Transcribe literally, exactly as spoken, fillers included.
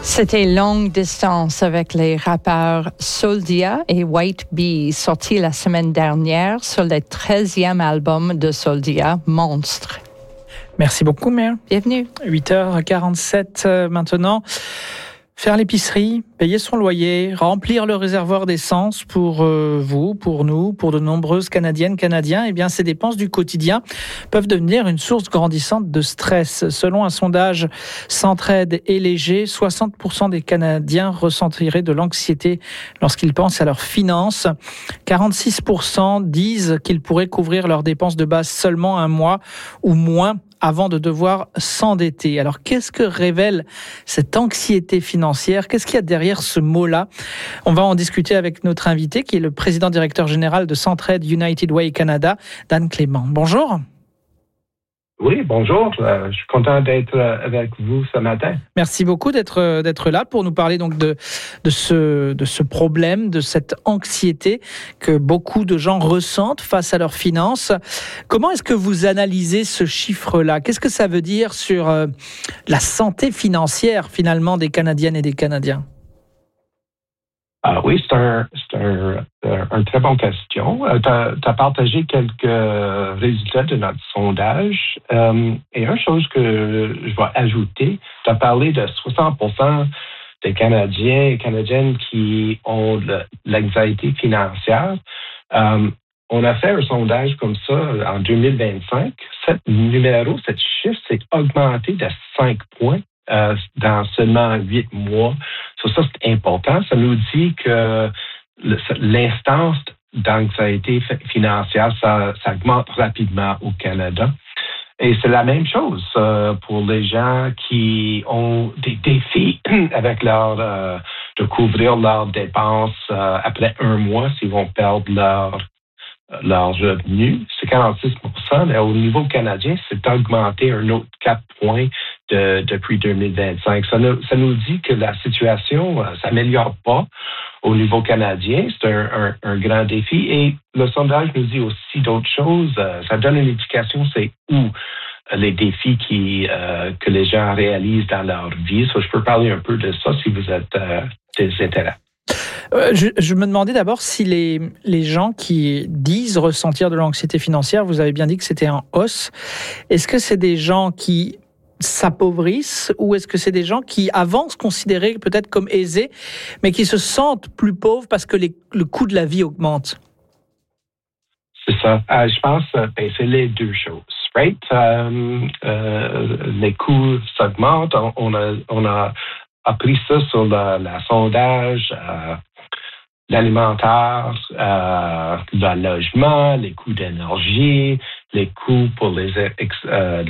C'était Longue Distance avec les rappeurs Soldia et White Bee, sorti la semaine dernière sur le treizième album de Soldia, Monstre. Merci beaucoup, Mère. Bienvenue. huit heures quarante-sept euh, maintenant. Faire l'épicerie, payer son loyer, remplir le réservoir d'essence pour euh, vous, pour nous, pour de nombreuses Canadiennes, Canadiens, eh bien, ces dépenses du quotidien peuvent devenir une source grandissante de stress. Selon un sondage Centraide et Léger, soixante pour cent des Canadiens ressentiraient de l'anxiété lorsqu'ils pensent à leurs finances. quarante-six pour cent disent qu'ils pourraient couvrir leurs dépenses de base seulement un mois ou moins avant de devoir s'endetter. Alors, qu'est-ce que révèle cette anxiété financière? Qu'est-ce qu'il y a derrière ce mot-là? On va en discuter avec notre invité, qui est le président directeur général de Centraide United Way Canada, Dan Clément. Bonjour. Oui, bonjour. Euh, je suis content d'être avec vous ce matin. Merci beaucoup d'être d'être là pour nous parler donc de de ce de ce problème, de cette anxiété que beaucoup de gens ressentent face à leurs finances. Comment est-ce que vous analysez ce chiffre-là? Qu'est-ce que ça veut dire sur euh, la santé financière finalement des Canadiennes et des Canadiens? Ah oui, c'est un, c'est un, un, un très bonne question. Euh, tu as partagé quelques résultats de notre sondage. Euh, et une chose que je vais ajouter, tu as parlé de soixante pour cent des Canadiens et Canadiennes qui ont de l'anxiété financière. Euh, on a fait un sondage comme ça en deux mille vingt-cinq. Ce numéro, ce chiffre s'est augmenté de cinq points. Euh, dans seulement huit mois. So, ça, c'est important. Ça nous dit que l'instance d'anxiété financière, ça, ça augmente rapidement au Canada. Et c'est la même chose euh, pour les gens qui ont des défis avec leur euh, de couvrir leurs dépenses euh, après un mois s'ils vont perdre leur leurs revenus. C'est quarante-six pour cent, mais au niveau canadien, c'est augmenté un autre quatre points de, depuis deux mille vingt-cinq. Ça nous, ça nous dit que la situation ne euh, s'améliore pas au niveau canadien. C'est un, un, un grand défi. Et le sondage nous dit aussi d'autres choses. Euh, ça donne une indication, c'est où les défis qui, euh, que les gens réalisent dans leur vie. So, je peux parler un peu de ça si vous êtes euh, des intérêts. Euh, je, je me demandais d'abord si les, les gens qui disent ressentir de l'anxiété financière, vous avez bien dit que c'était en hausse, est-ce que c'est des gens qui s'appauvrissent ou est-ce que c'est des gens qui avant se considéraient peut-être comme aisés, mais qui se sentent plus pauvres parce que les, le coût de la vie augmente? C'est ça. Euh, je pense que ben, c'est les deux choses. Right? Euh, euh, les coûts s'augmentent. On, on, a, on a appris ça sur le, le sondage. Euh, l'alimentaire, euh, le logement, les coûts d'énergie, les coûts pour les, ex, euh,